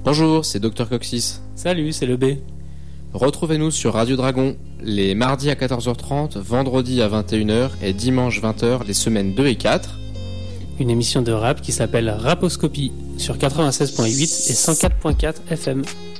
Bonjour, c'est Dr Coxis. Salut, c'est le B. Retrouvez-nous sur Radio Dragon les mardis à 14h30, vendredi à 21h et dimanche 20h les semaines 2 et 4. Une émission de rap qui s'appelle Raposcopie sur 96.8 et 104.4 FM.